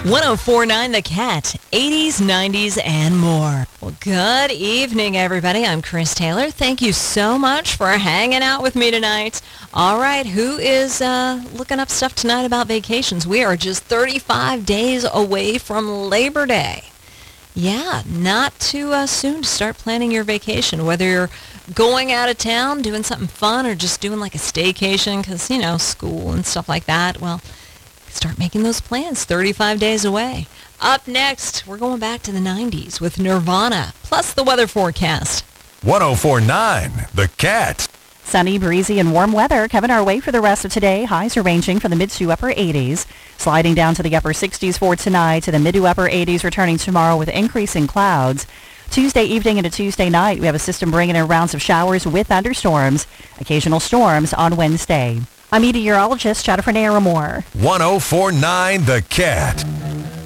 1049 The Cat, 80s, 90s, and more. Well, good evening, everybody. I'm Chris Taylor. Thank you so much for hanging out with me tonight. All right, who is looking up stuff tonight about vacations? We are just 35 days away from Labor Day. Yeah, not too soon to start planning your vacation, whether you're going out of town, doing something fun, or just doing like a staycation because, you know, school and stuff like that. Well, start making those plans 35 days away. Up next, we're going back to the 90s with Nirvana, plus the weather forecast. 1049 The Cat. Sunny, breezy, and warm weather coming our way for the rest of today. Highs are ranging from the mid to upper 80s, sliding down to the upper 60s for tonight, to the mid to upper 80s returning tomorrow with increasing clouds. Tuesday evening into Tuesday night, we have a system bringing in rounds of showers with thunderstorms, occasional storms on Wednesday. I'm meteorologist Jennifer Naramore. 1049 The Cat.